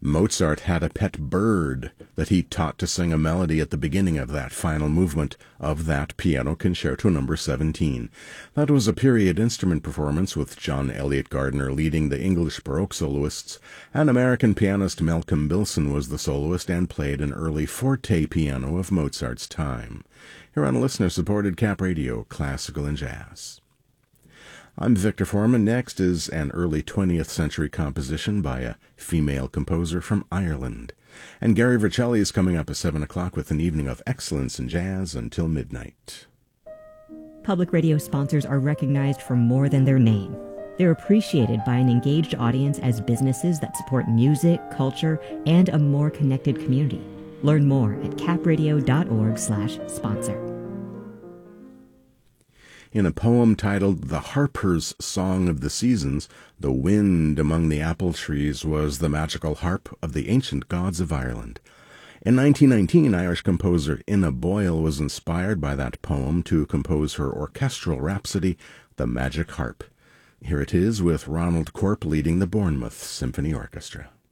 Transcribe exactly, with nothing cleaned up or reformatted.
Mozart had a pet bird that he taught to sing a melody at the beginning of that final movement of that Piano Concerto number seventeen. That was a period instrument performance with John Elliott Gardner leading the English Baroque soloists, and American pianist Malcolm Bilson was the soloist and played an early forte piano of Mozart's time. Here on listener-supported Cap Radio, Classical and Jazz. I'm Victor Foreman. Next is an early twentieth century composition by a female composer from Ireland. And Gary Vercelli is coming up at seven o'clock with an evening of excellence in jazz until midnight. Public radio sponsors are recognized for more than their name. They're appreciated by an engaged audience as businesses that support music, culture, and a more connected community. Learn more at capradio.org slash sponsor. In a poem titled The Harper's Song of the Seasons, the wind among the apple trees was the magical harp of the ancient gods of Ireland. In nineteen nineteen, Irish composer Ina Boyle was inspired by that poem to compose her orchestral rhapsody, The Magic Harp. Here it is with Ronald Corp leading the Bournemouth Symphony Orchestra.